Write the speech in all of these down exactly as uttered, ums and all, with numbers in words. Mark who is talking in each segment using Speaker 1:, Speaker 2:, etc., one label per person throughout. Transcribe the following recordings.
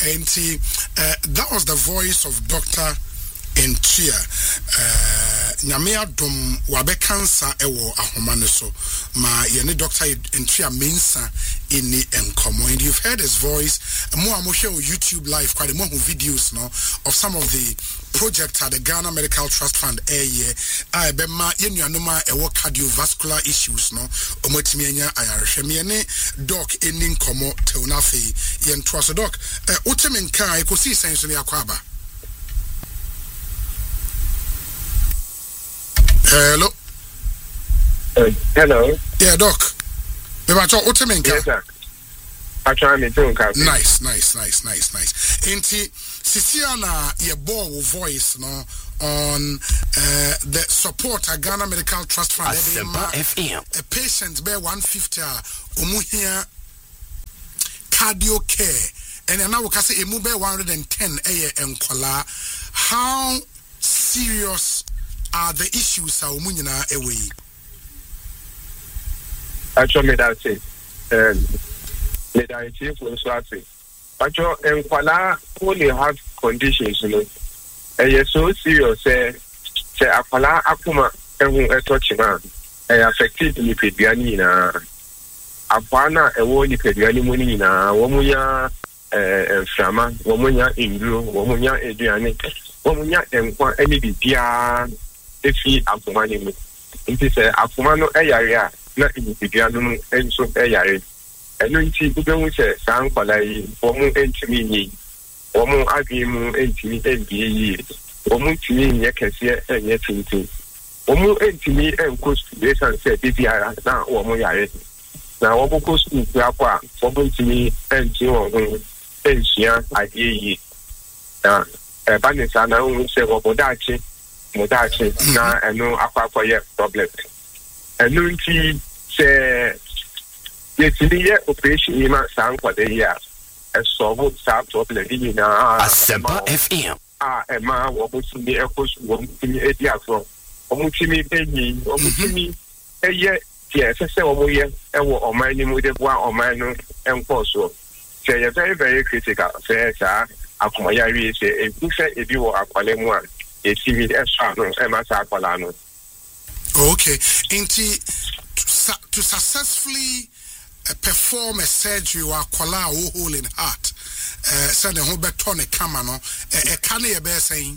Speaker 1: And see, uh, that was the voice of Doctor Ntua. Uh, Nyamea dom wabe cancer ewo ahomane so. Ma yene Doctor Ntua mensa ini enkomo. And you've heard his voice. Mo amoshe on YouTube live quite more videos no of some of the projects at the Ghana Medical Trust Fund air year. I be ma yenu anoma ewo cardiovascular issues no. Omotimi enya ayareshe mi yene doc eni enkomo te unafe yen so doc. Uh, Utemenka I could see essentially akwaba. Hello.
Speaker 2: Uh, hello.
Speaker 1: Yeah, doc. Maybe I talk Utemenka.
Speaker 2: Yes, sir. I try me too.
Speaker 1: Nice, nice, nice, nice, nice. Inti Sisiana ye ball voice no on uh, the support a Ghana Medical Trust Fund.
Speaker 3: F M.
Speaker 1: A patient bear one fifty umuhia cardio care. And now we can say a move one hundred ten a year and kola. How serious are the issues how munina away?
Speaker 2: Actually, that's it. Um, let I for Swati. Actually, and kola only have conditions, you know. And you're so serious, say, say, akola akuma, and who are touching man, and affected the pedianina. Apana, a woman pedianina, woman. Eh frama womunya indro womunya eduane womunya enkwa eni bibia efi afumani mu nti se afuma no eyare a na bibia no enso eyare eno nti bubewu se san kwala yi womu entimi yi womu agimu entimi enbie yi womu timi nye kese enye tinti womu entimi enko student se bibia na womu yare na womu ko student akwa womu timi enti wo Asia, I hear ye. Uh, Banisa now say, well, Modachi, Modachi, now I know Aqua for your problem. And Nunti say, yes, the operation you might sound for the year. And so, what start problem in
Speaker 3: Asempa F M.
Speaker 2: Ah, and ma, what was in the airports, one thing a year from Omutimi, Penny, Omutimi, a year, yes, I say, oh, yeah, and what on my name with the one on my name and also. So you're very, very critical. Say, sir, Akumayari say, if you say if you are Aqualemuan, a C V extra, no, Emasa Aqualano.
Speaker 1: Okay. Inti, to successfully uh, perform a surgery or Aquala or hole in heart, uh, send a whole betone camano, a canny a bear saying.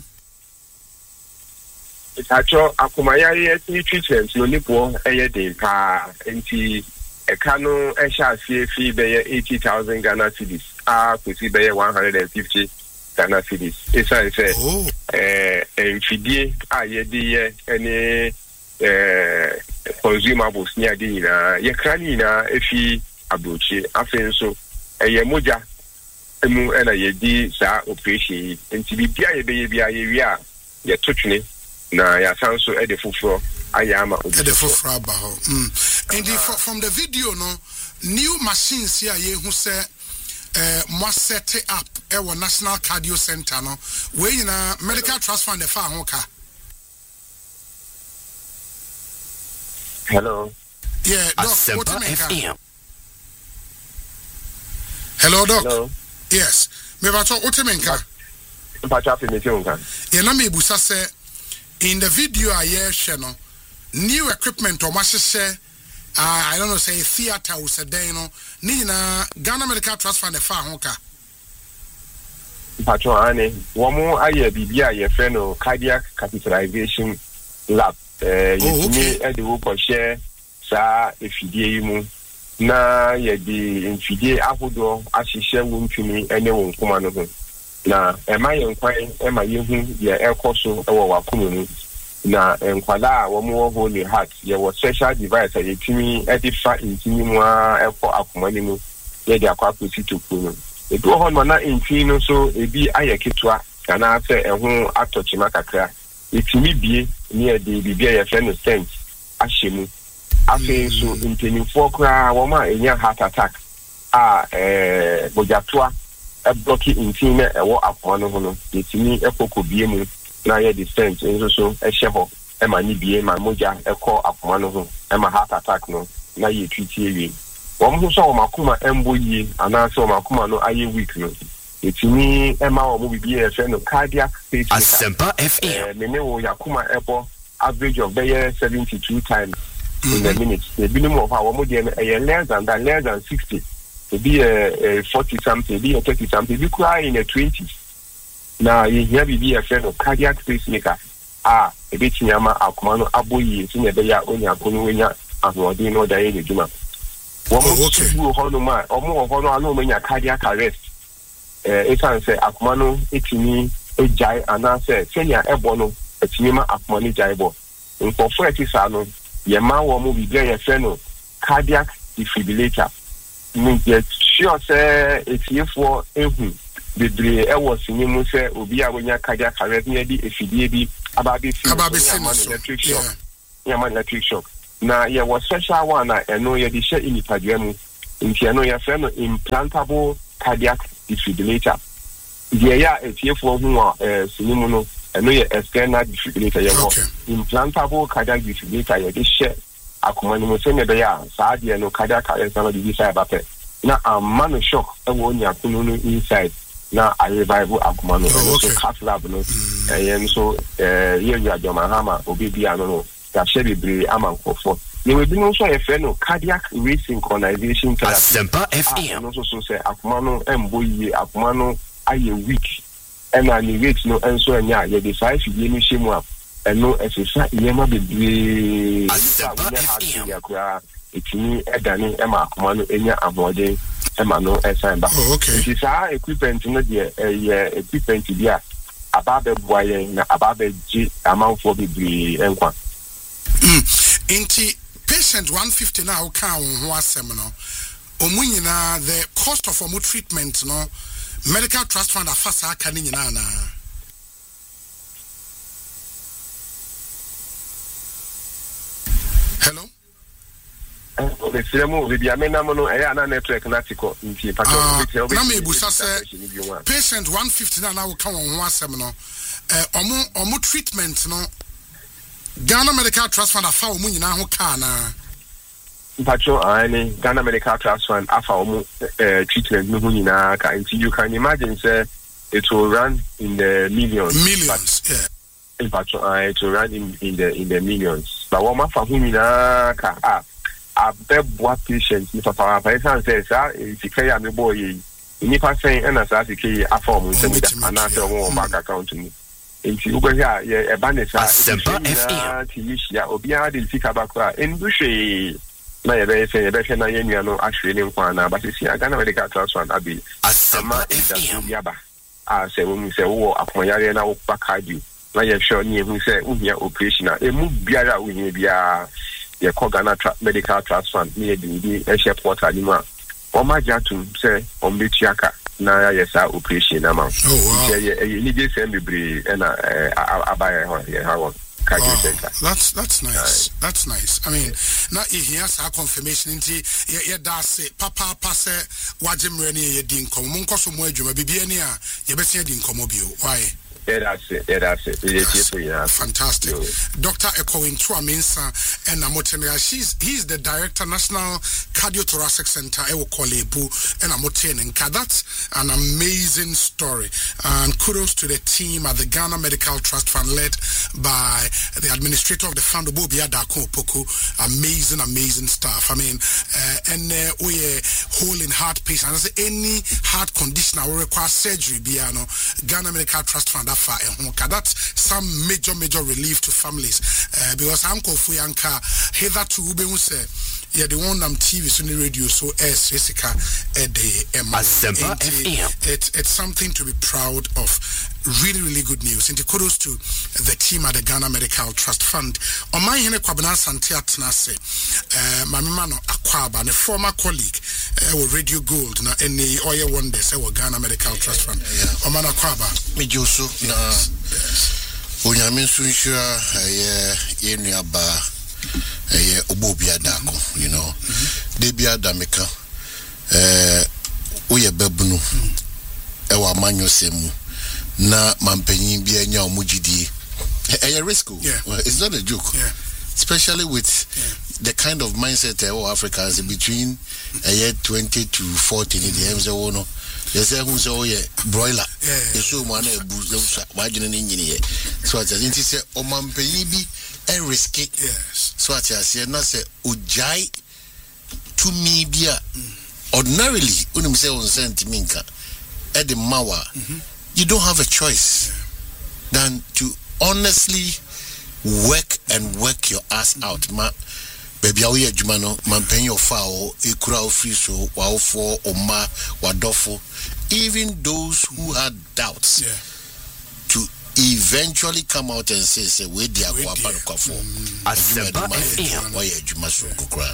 Speaker 2: It's actual Akumayari treatment, you need one a year day, pa, and a cano a shall see fee by eighty thousand Ghana cedis. Ah, we see by one hundred and fifty Ghana cedis. It's I say, oh, eh, and Fidie, ah, ye dear, any eh, consumables near dinner, ye cranina, if he abuchi, I feel so, a yemoja, a moo and a ye di, sa, operation, and to be a baby, a year, ye touch me, na ya sound so at the full floor. I am at
Speaker 1: the full mm. And if, from the video, no new machines here, ye who say, uh, must set it up our National Cardio Center, no, where in a medical trust fund the far hoka.
Speaker 2: Hello.
Speaker 1: Yeah, doc, what
Speaker 3: F M.
Speaker 1: Hello, doc.
Speaker 2: Hello.
Speaker 1: Yes. Me ba talk Utemenka.
Speaker 2: Pachapi me tionka.
Speaker 1: Ye na me busa say in the video I hear share no new equipment or share uh, I don't know say theater or say day no ni na Ghana Medical Trust Fund the far hoka.
Speaker 2: Pacho ane womo aye bibia ye fe no cardiac catheterization lab eh yetimi e de wo ko share sa efidie mu na ye di efidie ahodo ahihye wo ntumi ene wo nkoma no ho na e ma ye nkwan e ma ye hu ye ekoso e wo wakomo mu na enkwala wo mo holy heart ye wo special device yetimi e di fa intimi mu a ekọ akoma ni mu ye di akwa kwesi no e do ho na intimi no so e bi aye ketwa kana se e ho atochima kakra etimi bie ni e di bibia ye fe no stent ahyemu afi so intensifo kra wo ma enya heart attack a eh bojatoa e block intimi e wo akoma no ho no etimi ekoko bie mu na ye di stent enso so e hye e ma ni bie ma moja e ko akoma no ho e ma heart attack no na ye twiti ewie wo mo so wo makoma embo yi ana so wo makoma no aye weak no etini ema o mo bibi e fe no cardiac pacemaker
Speaker 3: Asempa F M
Speaker 2: me ne wo yakuma ebo average of bay seventy-two times in a minute the minimum of our mo dey less than that less than sixty to be a forty something be a thirty something be cry in a twenties now you hear bibi e fe no cardiac pacemaker ah e be tinyama akuma no aboyi ti ne be ya onya kono wenya ahodi no da ye djuma wo mo chibu ho no ma o mo ho no anu menya cardiac arrest eh e kan say akuma no etini ejai ana say senior ebo no etini ma akuma ni jai bo nko fo eti sa no ye ma wo mo bi ye fe no cardiac defibrillator mean ye sure say etiefo ehu bebre e wo sini mu say obi a wonya cardiac arrest ni di efidie bi ababe fi electric shock ya man electric shock na ye was special one na eno ye di share in itaduamu nti eno ye fe no implantable cardiac defibrillator ye ya etiefo hu eh sinimu no eno ye external defibrillator ye wo implantable cardiac defibrillator ye di share akoma ni mo se ne be ya saa de no cardiac arrest na di sai ba pe na amano shock e wo nya kunu no inside na a revival akoma no so cath lab no eh so eh ye ya joma hama obi bia no no ya share be amankofo ye we bi no so ye fe no cardiac resynchronization therapy
Speaker 3: Asempa F M
Speaker 2: no so so say akoma no embo yi akoma no aye weak and ani rate no enso anya ye dey five ye ni shemu a eno esesa ye ma bebre
Speaker 3: Asempa F M
Speaker 2: yakura etini edani ema akoma no enya amode ema no esan ba it sa equipment no de eh equipment dia ababe boye na ababe ji amanfo bebre enkwa
Speaker 1: Inti patient one fifty now can ho asem no omunyina the cost of omu treatment no medical trust fund afasa aka ni nyina na hello
Speaker 2: the siremo we bia mena mo no e na network na tiko nti pato
Speaker 1: na me busa se patient one fifty now now can ho asem no eh omu omu treatment no Ghana Medical Trust Fund afa omu nyina ho ka na
Speaker 2: Pacho ani Ghana Medical Trust Fund afa omu uh, treatment no nyina ka until you can imagine say it will run in the millions
Speaker 1: millions but, yeah
Speaker 2: Pacho uh, it will run in in the in the millions but what ma fa ho nyina ka ah abebwa patient ni papa papa san say sa sika ya me boy yi ni pa sen na sa sika yi afa omu nsemi da ana say omu bank account ni enti ugo ya e banesa
Speaker 3: Asempa F M
Speaker 2: ya obia de sika bakwa enduhwe na ye be se ye be hwe na ye nua no ahwe ne nkwa na ba sisi Ghana Medical Trust Fund abi
Speaker 3: Asempa F M
Speaker 2: yaba a se wo mi se wo akoyare na wo pakadi na ye hwe ni ehu se uhia operation a emu biara uhia bia ye ko Ghana Medical Trust Fund ni ye di e share portal ni ma o ma jatum se o mbetiaka na yes operation na ma
Speaker 1: oh wow
Speaker 2: ye ni je sem bebre na abaya ho ye ha cardio center
Speaker 1: that's that's nice right. That's nice I mean na here sa confirmation nti ye da se papa passe wajemre ni ye di nkom mo nkoso mo adwuma bibia ni a ye besia di nkomo bio why
Speaker 2: yeah that's it yeah that's it ye for ya
Speaker 1: fantastic yo. Doctor Ekowin Tuamensa and Amotene she's he's the director National Cardiothoracic Center e wo Kolebu and Amotene nka that's an amazing story and kudos to the team at the Ghana Medical Trust Fund led by the administrator of the fund Obi Adako Poko amazing amazing stuff I mean uh, and uh, we hole in heart patient any heart condition that require surgery biano Ghana Medical Trust Fund that's some major major relief to families uh, because uncle Fuyanka hitherto ube say yeah the one on T V so the radio so as Jessica at the
Speaker 3: Asempa F M
Speaker 1: it's it's something to be proud of really really good news and kudos to the team at the Ghana Medical Trust Fund on my hene kwabena sante atena se uh, mamema no akwaba ne former colleague uh, with Radio Gold na any oil wonders uh, Ghana Medical Trust Fund on man akwaba
Speaker 4: me joso na onyame sunshira eh yenuaba eh obobi adako you know de bia dameka eh oye babunu e wa manyo semu na mampanyin bia nya omugidie eh risk
Speaker 1: yeah.
Speaker 4: Well, it's not a joke
Speaker 1: yeah
Speaker 4: especially with yeah. the kind of mindset uh, all Africans mm-hmm. between a year twenty to forty in the M Z O no. They say who's all yeah broiler. The show man a booze wagin in here. So I just say Oman Penibi a risky.
Speaker 1: Yes.
Speaker 4: So I just say na say Ujai to media ordinarily when you say on sentiminka at the Mawa, you don't have a choice yeah. than to honestly work and work your ass mm-hmm. out. Ma baby awi adwumano man pen your foul ekura ofri so wa ofo oma wadofo, even those who had doubts
Speaker 1: yeah.
Speaker 4: to eventually come out and say say we dia kwa pa kwa for
Speaker 3: Asempa F M
Speaker 4: why adwuma so kokra.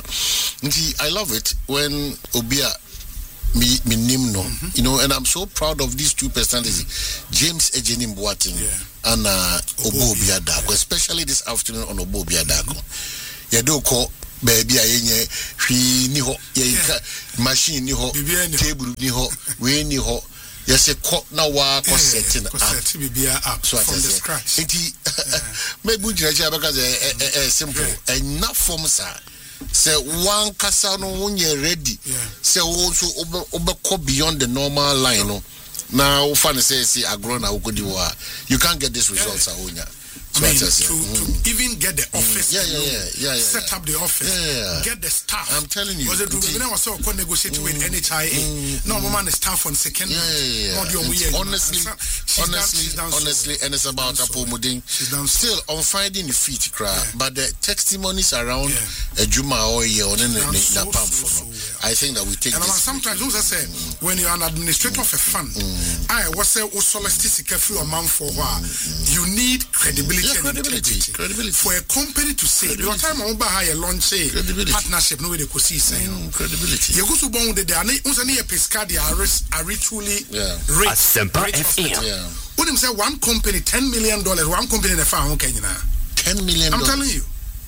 Speaker 4: I love it when obia me me nim no mm-hmm. you know, and I'm so proud of these two personalities, mm-hmm. James Ejenim Boateng yeah. and uh, Obo Obiadako, yeah. especially this afternoon on Obo Obiadako. Mm-hmm. Yeah, do call baby ayenye hwi ni ho ye machine ni ho table ni ho we ni ho yes a co na wa ko setting up
Speaker 1: up
Speaker 4: so
Speaker 1: from the scratch
Speaker 4: enti me bu jira cha because eh simple enough form sir say one kasa no wonye ready say wo so obekọ beyond the normal line no na wo fa ne say say agro na wo kodi wo you can't get this results ahonya.
Speaker 1: I mean, to, to even get the office,
Speaker 4: yeah, yeah, yeah, yeah, yeah,
Speaker 1: set up the office,
Speaker 4: yeah, yeah.
Speaker 1: get the staff.
Speaker 4: I'm telling you.
Speaker 1: Was it when I was so negotiating mm, with N H I A? Mm, no, mm, man, the staff on second.
Speaker 4: Yeah, yeah, yeah. Honestly, honestly, done, honestly, so, and it's about Apo Muding. Still on finding the feet, cry, yeah. but the testimonies around a Juma or year on the pump for no. I think that we take.
Speaker 1: And
Speaker 4: this
Speaker 1: sometimes, those I say, mm, when you're an administrator of a fund, mm, I was say, "Oh, solicitor, a man for a while." You need credibility.
Speaker 4: Yeah, credibility. credibility
Speaker 1: for a company to say the time I want buy a launch partnership no way they could see saying
Speaker 4: mm, credibility
Speaker 1: you go to bon de there unse na pescadi are ritually
Speaker 3: rate Asempa F M
Speaker 1: yeah when him say one company ten million dollars one company na fa ho kanyina
Speaker 4: ten million
Speaker 1: I'm telling you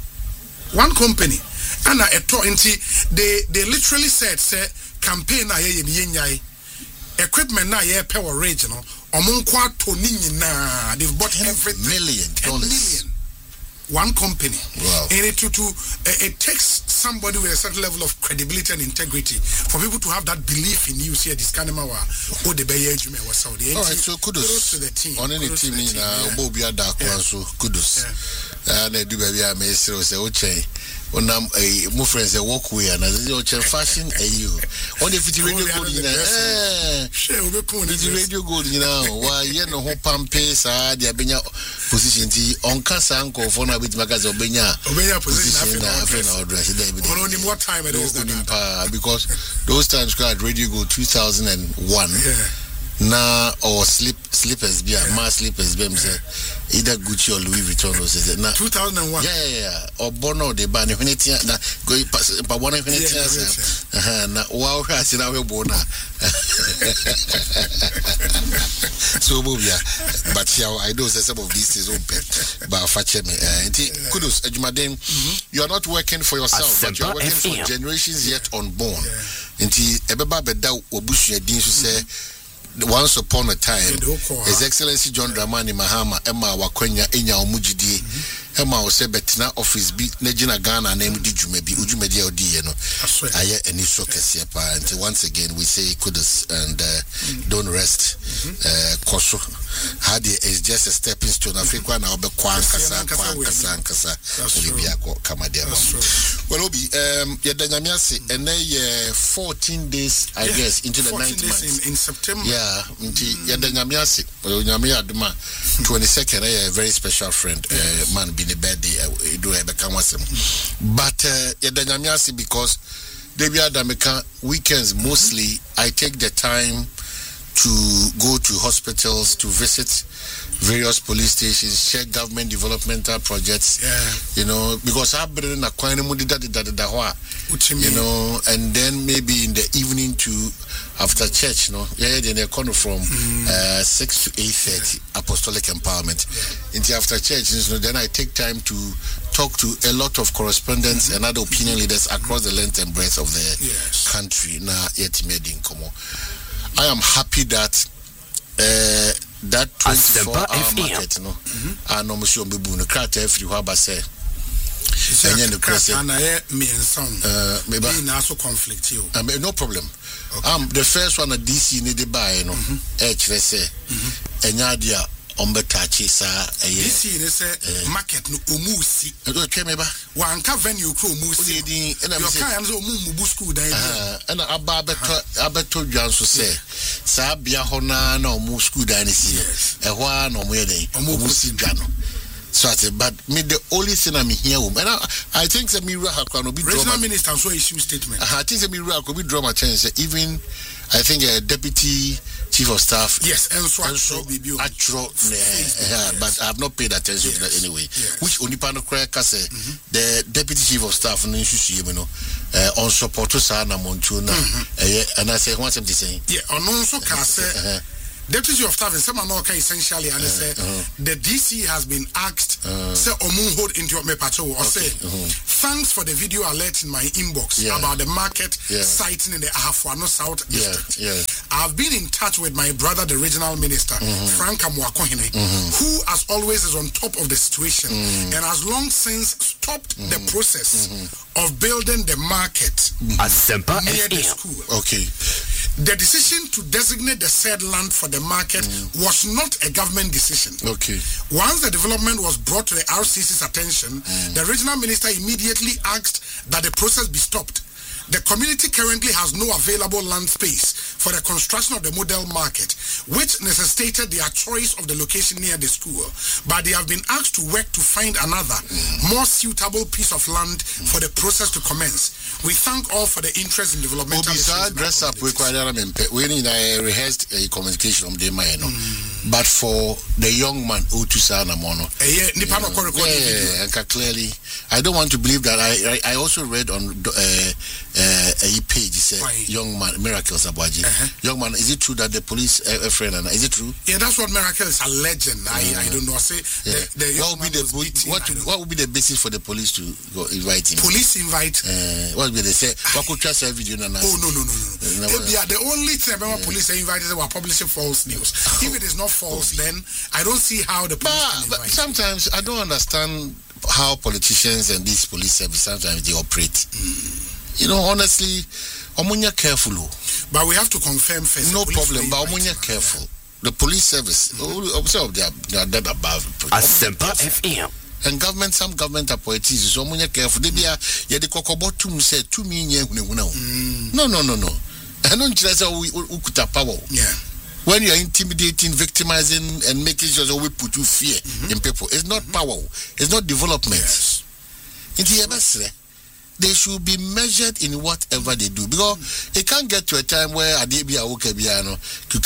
Speaker 1: one company and a twenty they they literally said say campaign na ye ye nyai equipment na ye power range no omonkwa to ni nyina they've bought everything
Speaker 4: million dollars
Speaker 1: one company.
Speaker 4: Wow.
Speaker 1: And it to, to uh, it takes somebody with a certain level of credibility and integrity for people to have that belief in you. See this kind of power. Oh, the Bayer Jume was Saudi.
Speaker 4: All right, so kudos,
Speaker 1: kudos to the team.
Speaker 4: On any team in Bobia Darko, so kudos. And I do baby, I may say, okay. When I'm a more friends, a walkway and as your fashion, a you. On the radio good, you know, the radio good, you know, why you know, who pump pace, ah, the Abenya position, on Casanco, for now with Magazine Obenya,
Speaker 1: Obenya position,
Speaker 4: or dress,
Speaker 1: only more time it is
Speaker 4: because those times got radio go two thousand one. Na or slip slippers be a mass slippers be say either Gucci or Louis Vuitton or say na
Speaker 1: two thousand one
Speaker 4: yeah yeah yeah or Bono de ban when it na go pa one when it uh na wow hasi na we bona so bobia but yeah I know some of these is open but fache me uh kudos Ejumaden you are not working for yourself but you are working for generations yet unborn nti ebeba beda obusua din so say once upon a time, His Excellency John Dramani Mahama, Emma Wakwenya, Enya Omujidi, Emma Osebetina office be Nejina Ghana, name Dijumebi, Ujumedia Odieno. Aye, and you shock us here, and once again we say kudos and uh, don't rest. Koso Hadi is just a stepping stone. Africa now be Kwankasa, Kwankasa, Kwankasa, Olibiako, Kamadia. Well, Obi, um, Yadanyamiasi, and they fourteen days, I guess, into the ninth month.
Speaker 1: In September.
Speaker 4: Yeah. Nti yada nyamiase nyame aduma twenty-second a very special friend uh, man be the birthday do e beka wasem but yada nyamiase because they be adameka weekends mostly I take the time to go to hospitals to visit various police stations, check government developmental projects, yeah. you know, because I've been in a quite you know, and then maybe in the evening to after church, you know, yeah, then they come from mm. uh, six to eight thirty yeah. apostolic empowerment. Yeah. Until after church, you know, then I take time to talk to a lot of correspondents mm-hmm. and other opinion leaders across the length and breadth of the yes. country. Na yet made in Como. I am happy that uh, that twenty-four hour market, no, I know Monsieur Bibu, no crater every wabase. and then the question
Speaker 1: and I me and son
Speaker 4: uh maybe
Speaker 1: also conflict you
Speaker 4: um, no problem. Okay. Um the first one at D C need to buy no H V C enya dia ombetachi sa eh
Speaker 1: D C ne say market no omusi
Speaker 4: okay me ba
Speaker 1: wanka venue kro omusi
Speaker 4: din na
Speaker 1: me say your kind so omumu school dan
Speaker 4: eh na aba beto abeto dwan so say sa bia ho na na omu school dan si eh ho na omu ye den omusi dwan no. So I said, but me the only thing I'm here with, and I, I think the Mira can be
Speaker 1: regional minister so issue statement.
Speaker 4: I think the Mira could be draw my chance. Even I think a deputy chief of staff.
Speaker 1: Yes, and so actually,
Speaker 4: actual, yeah, but I have not paid attention yes. to that anyway. Yes. Which only part of Craig say the deputy chief of staff no issue you know on support to Sana Montuna, and I say what's him saying? Yeah, on also can say. Deputy of Staff in Samanoka essentially and uh, say uh-huh. the D C has been asked uh, say Omun hold into me patrol or okay. say uh-huh. thanks for the video alert in my inbox yeah. about the market yeah. sighting in the Ahafuano South yeah.
Speaker 1: district.
Speaker 4: Yeah.
Speaker 1: I've been in touch with my brother, the regional minister, uh-huh. Frank Amwakohine, uh-huh. who as always is on top of the situation uh-huh. and has long since stopped uh-huh. the process uh-huh. of building the market
Speaker 3: uh-huh.
Speaker 1: near the school.
Speaker 4: Okay.
Speaker 1: The decision to designate the said land for the market mm. was not a government decision.
Speaker 4: Okay.
Speaker 1: Once the development was brought to the R C C's attention, mm. the regional minister immediately asked that the process be stopped. The community currently has no available land space for the construction of the model market, which necessitated their choice of the location near the school. But they have been asked to work to find another, mm. more suitable piece of land mm. for the process to commence. We thank all for the interest in development.
Speaker 4: Dress up we need a rehearsed a communication on the man. But for the young man who to Sana Mono, yeah, clearly, I don't want to believe that. I I, I also read on uh, uh, a page say young man miracles Abaji. Uh-huh. Young man, is it true that the police uh, friend and is it true?
Speaker 1: Yeah, that's what miracle is a legend. I uh-huh. I don't know. Say
Speaker 4: yeah.
Speaker 1: the, the
Speaker 4: what would be the what what would be the basis for the police to go invite him?
Speaker 1: Police invite.
Speaker 4: Uh, what would they say? What could trust a video?
Speaker 1: Oh no no no no. no. Yeah, the only thing about yeah. police invited is about publishing false news. Oh. If it is not false, then I don't see how the police
Speaker 4: but,
Speaker 1: can invite.
Speaker 4: But sometimes I don't understand how politicians and these police service sometimes they operate. Mm. You know, honestly, omunya careful.
Speaker 1: But we have to confirm first.
Speaker 4: No problem, but omunya careful. Yeah. The police service, mm. observe they are they are dead above.
Speaker 3: Asempa F M.
Speaker 4: And government, some government appointees, so omunya careful. They be a yeah the kokobotum said two million. No no no no. I don't just say we could have power.
Speaker 1: Yeah.
Speaker 4: When you are intimidating, victimizing, and making sure that we put you fear mm-hmm. in people, it's not mm-hmm. power, it's not development.
Speaker 1: Yes.
Speaker 4: They should be measured in whatever they do because mm-hmm. it can't get to a time where Adebia Okebiano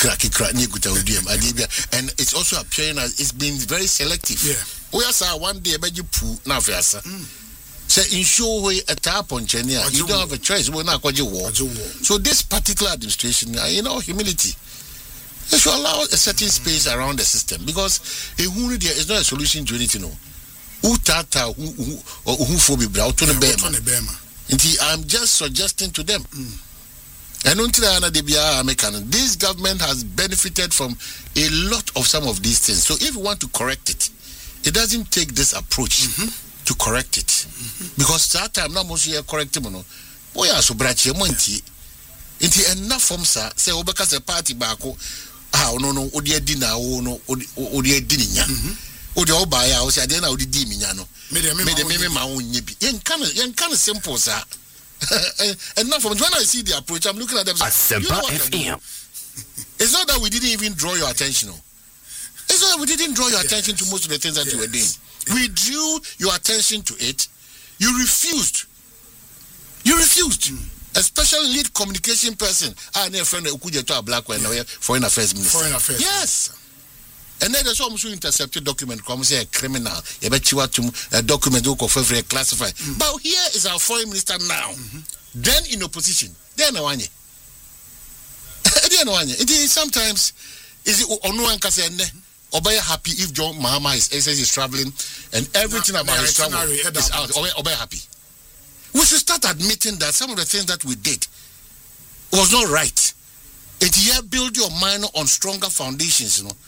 Speaker 4: and it's also appearing as it's been very selective.
Speaker 1: Yeah.
Speaker 4: We are one day about you poo now for us. Say ensure we a tap on Chenia. You don't have a choice. We're not going to war. So this particular administration, you know, humility. They should allow a certain space around the system because a who there is not a solution to anything. Who tata who who who for be brought to the Bema. I'm just suggesting to them. And until this government has benefited from a lot of some of these things. So if you want to correct it, it doesn't take this approach mm-hmm. to correct it. Mm-hmm. Because that time now most you correct him. Boy, so brachi monti. Inti enough from sa say obeka se party bako. Ah no no odi dinner o no odi dininya. Odi oba ya o say ade na odi di minya no. Me de me me ma wonye bi. Yen kan yen kan simple sa. Enough from when I see the approach I'm looking at them say, you know F M. It's not that we didn't even draw your attention. It's not that we didn't draw your yes. attention to most of the things that yes. you were doing. We drew your attention to it. You refused. You refused. Mm. Especially lead communication person. I know a friend who could to a black one, yeah. foreign affairs minister.
Speaker 1: Foreign affairs.
Speaker 4: Yes. And then there's almost intercepted document. Come say a criminal. You bet you want to a document who can very classified. Mm. But here is our foreign minister now. Mm-hmm. Then in opposition. Then no one. Then no one. It is sometimes is it on one can say Obey happy if John Mahama is is traveling and everything no, about his travel is out. Obey, Obey happy. We should start admitting that some of the things that we did was not right. It here build your mind on stronger foundations, you know.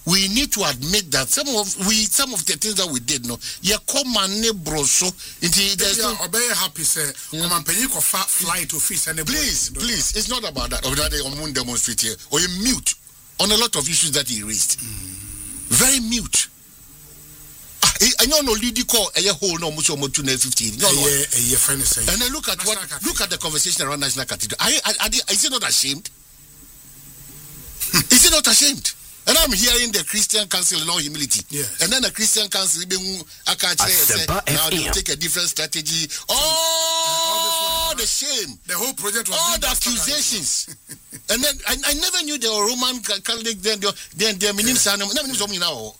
Speaker 4: we need to admit that some of we some of the things that we did, no, yeah, come and broso. There's
Speaker 1: yeah,
Speaker 4: no.
Speaker 1: Obey happy say, come and pay you for flight to office and
Speaker 4: please, please, it's not about that. Or that they won't demonstrate here, or you mute on a lot of issues that he raised. Mm. Very mute. I know no lead call a whole no much more two fifteen. No, and then look at what look at the conversation around National Cathedral. I, I, I, is it not ashamed? Is it not ashamed? And I'm hearing the Christian Council in all humility.
Speaker 1: Yes.
Speaker 4: And then the Christian Council I can't say now they take a different strategy. Oh, the shame.
Speaker 1: The whole project was
Speaker 4: all the accusations. And then I, I never knew they were Roman Catholic then then their minister now.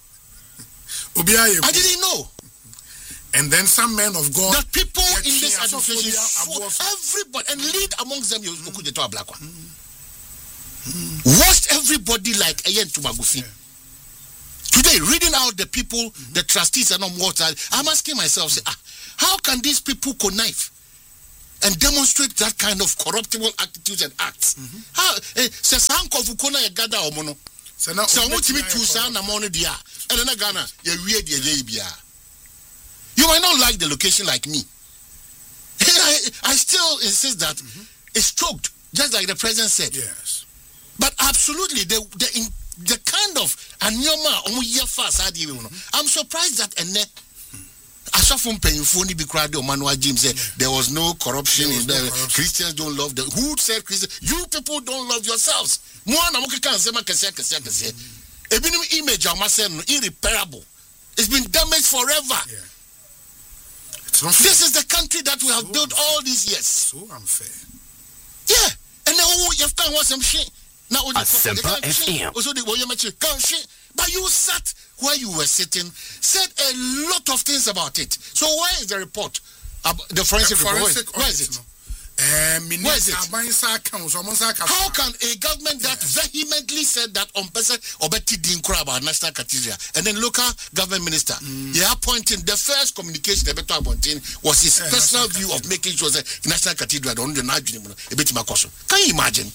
Speaker 4: I didn't know.
Speaker 1: And then some men of God
Speaker 4: that people in this administration everybody and lead amongst them you could a black one. Mm. Watched everybody like Ayen Tumagufi. Yeah. Today, reading out the people, mm-hmm. the trustees and on water, I'm asking myself, say, ah, how can these people connive and demonstrate that kind of corruptible attitudes and acts? Mm-hmm. How se sanko fukona ya gada omono. Se na omutimi tusa na mono dia. Elena Ghana, ye weird ye bia. You might not like the location like me. I, I still insist that mm-hmm. it's choked, just like the president said.
Speaker 1: Yes.
Speaker 4: But absolutely, the the in, the kind of anyoma I'm surprised that ene asafum penyufo ni bi krade o manual Jim said there was no corruption in the Christians don't love the who said Christians you people don't love yourselves. Mo na mo keka nsema kese kese kese. Ebinim image amasen irreparable. It's been damaged forever.
Speaker 1: Yeah.
Speaker 4: This is the country that we have so built unfair. all these years.
Speaker 1: So unfair.
Speaker 4: Yeah. And now you have to want some shit. Now,
Speaker 3: Asempa F M.
Speaker 4: But you sat where you were sitting, said a lot of things about it. So where is the report? Uh, the forensic
Speaker 1: the
Speaker 4: report.
Speaker 1: Forensic
Speaker 4: where is it?
Speaker 1: Uh,
Speaker 4: where is it? How can a government that yes. vehemently said that on person Obeti Dinkra about National Cathedral and then local government minister, mm. yeah, pointing the first communication was his yeah, personal view Cathedral. of making sure that National Cathedral don't Can you imagine?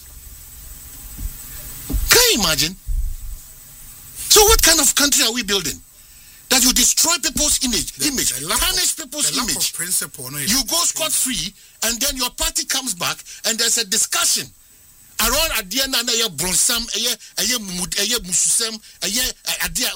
Speaker 4: Can you imagine? So what kind of country are we building? That you destroy people's image, the, image, the tarnish of, people's
Speaker 1: the
Speaker 4: image.
Speaker 1: Principle, no,
Speaker 4: you go scot-free, and then your party comes back, and there's a discussion around at the end of the year, bronsam, a year, a year, a year, mususam, a year, a year,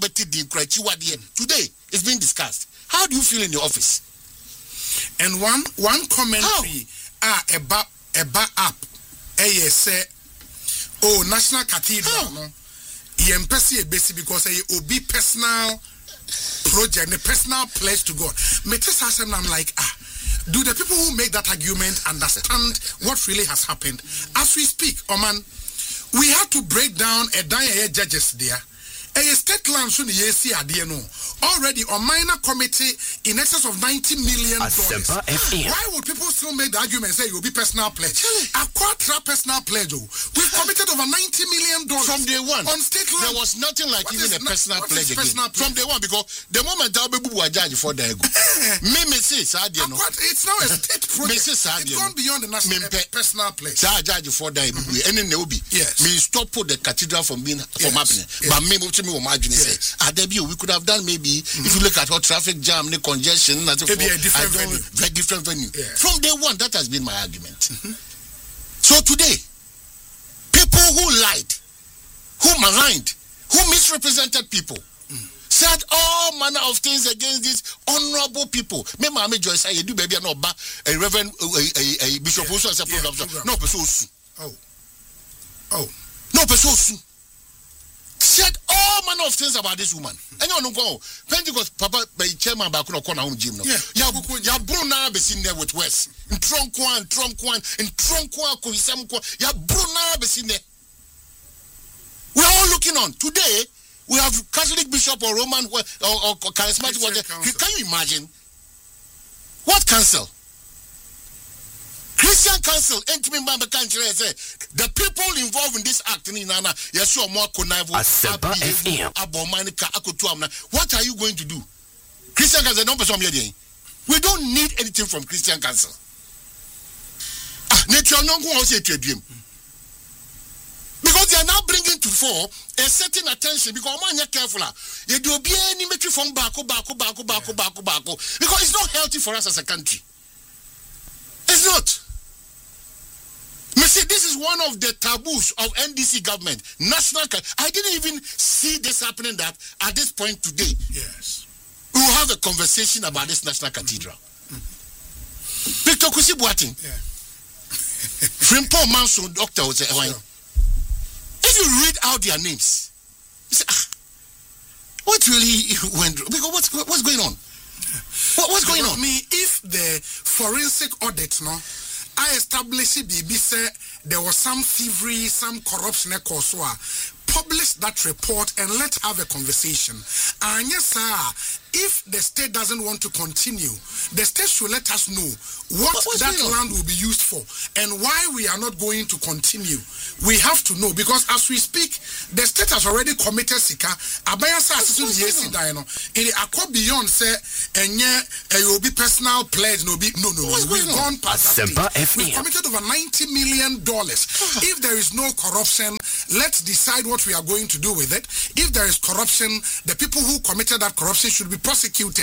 Speaker 4: today it's being discussed. How do you feel in your office?
Speaker 1: And one one commentary, ah, about about up, a year say, oh, National Cathedral, no, yempesi basi because a obi personal project, the personal pledge to God. Me tell us, I'm like, ah, do the people who make that argument understand what really has happened? As we speak, oh man, we had to break down a dire judges there. A state land soon already on minor committee in excess of ninety million dollars. Why would people still make the argument say it will be personal pledge? A quarter personal pledge. We've committed over ninety million dollars
Speaker 4: from day one
Speaker 1: on state land.
Speaker 4: There was nothing like what even a personal
Speaker 1: not,
Speaker 4: pledge again.
Speaker 1: Personal pledge?
Speaker 4: From day one, because the moment I'll be judge for the me me say it's
Speaker 1: now a state project. It's gone beyond the national personal pledge.
Speaker 4: Judge for the and then there will be
Speaker 1: yes.
Speaker 4: Me stop put the cathedral from being from happening, but me me imagine say we could have done maybe mm-hmm. if you look at what traffic jam, the congestion,
Speaker 1: maybe a different venue.
Speaker 4: Very different venue.
Speaker 1: Yeah.
Speaker 4: From day one, that has been my argument. Mm-hmm. So today, people who lied, who maligned, who misrepresented people, mm. said all manner of things against these honorable people. Me mama Joyce, I do baby no ba a reverend a bishop also as a program. No person.
Speaker 1: Oh, oh,
Speaker 4: no person. Said all manner of things about this woman. And you don't go. Pentecost Papa by chairman back on corner home gym.
Speaker 1: Yeah,
Speaker 4: ya ya Bruna be seen there with West. In trunk one, trunk one, in trunk one, Kuisam kwa. Ya Bruna be seen there. We are all looking on. Today, we have Catholic bishop or Roman or, or, or charismatic. Can, can you imagine? What council? Christian Council, the people involved in this act, yes, you are more conniving. What are you going to do? Christian Council, don't we don't need anything from Christian Council. Because they are now bringing to fore a certain attention because man you careful. You do be any make from back, back, back, back, back, back. Because it's not healthy for us as a country. It's not. Me see, this is one of the taboos of N D C government. National. I didn't even see this happening that at this point today.
Speaker 1: Yes.
Speaker 4: We will have a conversation about this national cathedral. Mm-hmm. Victor Kusi Boateng. Yeah. Frimpong Manso, Doctor was sure. If you read out their names, you say, ah, what really went? Because what's what's going on? What, what's going on?
Speaker 1: Me, if the forensic audit, no, I established it, B B say there was some thievery, some corruption, so publish that report and let's have a conversation. And yes, sir, if the state doesn't want to continue, the state should let us know what
Speaker 4: What's
Speaker 1: that land will be used for and why we are not going to continue. We have to know because as we speak, the state has already committed Sika. Abaya sa asisun yesi dino. It akwa beyond say enye it will be personal pledge no be no no no. We've gone past that stage. We've committed over ninety million dollars. If there is no corruption, let's decide what we are going to do with it. If there is corruption, the people who committed that corruption should be prosecuted.